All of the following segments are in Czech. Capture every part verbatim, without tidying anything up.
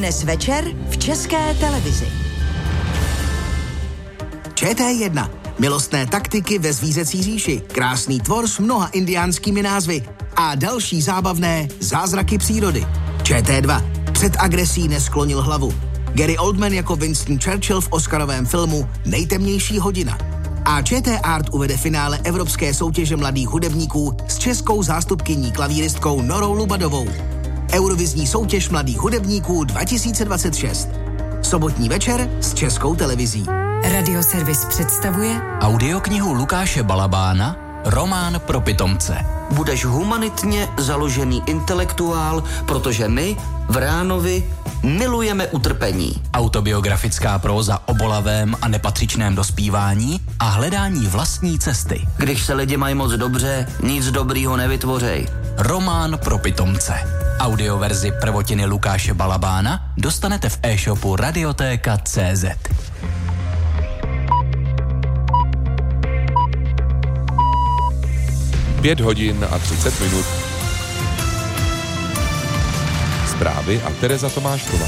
Dnes večer v České televizi. Č T jedna. Milostné taktiky ve zvířecí říši. Krásný tvor s mnoha indiánskými názvy. A další zábavné zázraky přírody. Č T dva. Před agresí nesklonil hlavu. Gary Oldman jako Winston Churchill v oscarovém filmu Nejtemnější hodina. A Č T Art uvede finále Evropské soutěže mladých hudebníků s českou zástupkyní klavíristkou Norou Lubadovou. Eurovizní soutěž mladých hudebníků dva tisíce dvacet šest. Sobotní večer s Českou televizí. Radioservis představuje audioknihu Lukáše Balabána Román pro pitomce. Budeš humanitně založený intelektuál, protože my v Ránovi milujeme utrpení. Autobiografická próza o bolavém a nepatřičném dospívání a hledání vlastní cesty. Když se lidi mají moc dobře, nic dobrýho nevytvořej. Román pro pitomce. Audioverzi prvotiny Lukáše Balabána dostanete v e-shopu radiotéka tečka cé zet. Pět hodin a třicet minut. Zprávy a Tereza Tomášková.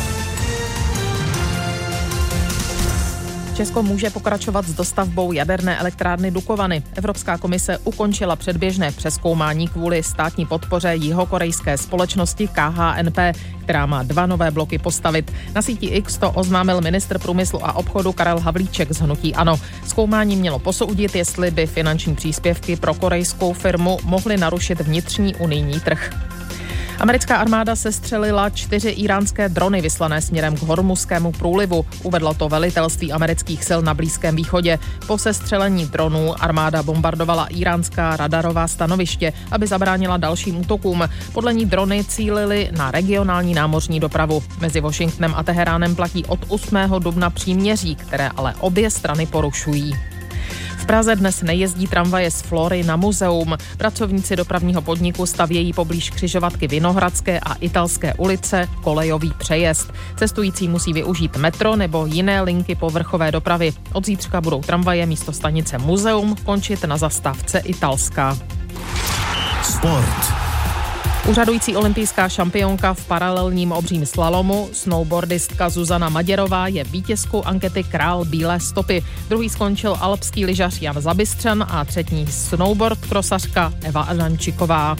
Česko může pokračovat s dostavbou jaderné elektrárny Dukovany. Evropská komise ukončila předběžné přezkoumání kvůli státní podpoře jihokorejské společnosti K H N P, která má dva nové bloky postavit. Na síti X to oznámil ministr průmyslu a obchodu Karel Havlíček z hnutí ANO. Zkoumání mělo posoudit, jestli by finanční příspěvky pro korejskou firmu mohly narušit vnitřní unijní trh. Americká armáda sestřelila čtyři íránské drony vyslané směrem k Hormuzskému průlivu. Uvedlo to velitelství amerických sil na Blízkém východě. Po sestřelení dronů armáda bombardovala iránská radarová stanoviště, aby zabránila dalším útokům. Podle ní drony cílily na regionální námořní dopravu. Mezi Washingtonem a Teheránem platí od osmého dubna příměří, které ale obě strany porušují. V Praze dnes nejezdí tramvaje z Flory na muzeum. Pracovníci dopravního podniku stavějí poblíž křižovatky Vinohradské a Italské ulice kolejový přejezd. Cestující musí využít metro nebo jiné linky povrchové dopravy. Od zítřka budou tramvaje místo stanice Muzeum končit na zastávce Italská. Sport. Úřadující olympijská šampionka v paralelním obřím slalomu, snowboardistka Zuzana Maděrová je vítězkou ankety Král bílé stopy. Druhý skončil alpský lyžař Jan Zabystřan a třetí snowboard krosařka Eva Adamčiková.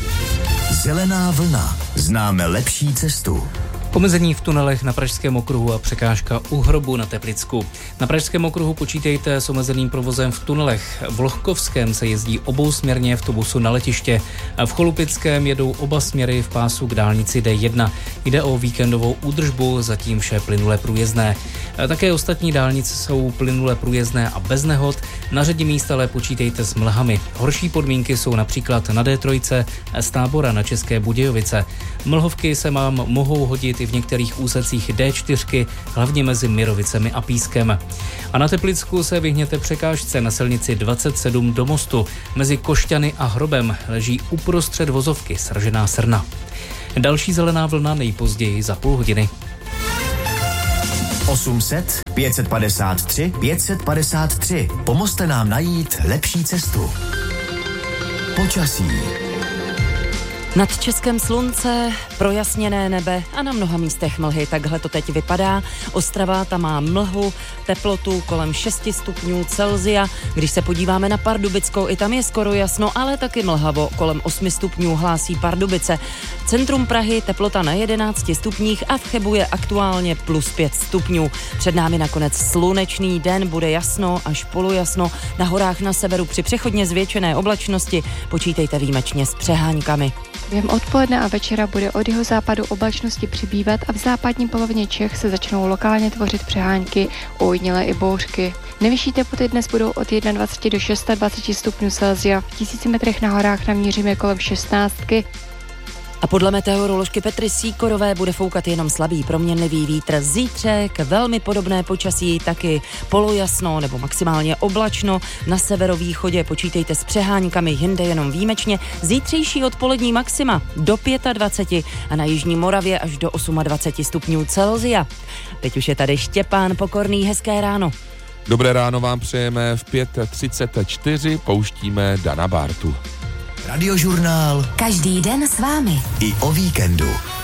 Zelená vlna. Známe lepší cestu. Omezení v tunelech na Pražském okruhu a překážka u Hrobu na Teplicku. Na Pražském okruhu počítejte s omezeným provozem v tunelech. V Lohkovském se jezdí obousměrně v autobusu na letiště. V Cholupickém jedou oba směry v pásu k dálnici D jedna. Jde o víkendovou údržbu, zatím vše plynule průjezdné. Také ostatní dálnice jsou plynule průjezdné a bez nehod. Na řadě míst ale počítejte s mlhami. Horší podmínky jsou například na D tři z Tábora na České Budějovice. Mlhovky se vám mohou hodit i v některých úsecích D čtyři, hlavně mezi Mirovicemi a Pískem. A na Teplicku se vyhněte překážce na silnici dvacet sedm do Mostu. Mezi Košťany a Hrobem leží uprostřed vozovky sražená srna. Další zelená vlna nejpozději za půl hodiny. osm set pět set padesát tři pět set padesát tři. Pomozte nám najít lepší cestu. Počasí. Nad Českem slunce, projasněné nebe a na mnoha místech mlhy. Takhle to teď vypadá. Ostrava tam má mlhu, teplotu kolem šest stupňů Celsia. Když se podíváme na Pardubickou, i tam je skoro jasno, ale taky mlhavo. Kolem osm stupňů hlásí Pardubice. Centrum Prahy teplota na jedenácti stupních a v Chebu je aktuálně plus pět stupňů. Před námi nakonec slunečný den, bude jasno až polojasno. Na horách na severu při přechodně zvětšené oblačnosti počítejte výjimečně s přeháňkami. Během odpoledne a večera bude od jeho západu oblačnosti přibývat a v západní polovině Čech se začnou lokálně tvořit přehánky, ojedinělé i bouřky. Nejvyšší teploty dnes budou od dvacet jedna do dvacet šest stupňů Celsia. V tisíci metrech na horách namíříme kolem šestnáctky. A podle meteoroložky Petry Síkorové bude foukat jenom slabý proměnlivý vítr. Zítřek velmi podobné počasí, taky polojasno nebo maximálně oblačno. Na severovýchodě počítejte s přeháňkami, jinde jenom výjimečně. Zítřejší odpolední maxima do dvacet pět a na jižní Moravě až do dvacet osm stupňů Celsia. Teď už je tady Štěpán Pokorný, hezké ráno. Dobré ráno vám přejeme, v pět třicet čtyři pouštíme Dana Bártu. Radiožurnál. Každý den s vámi. I o víkendu.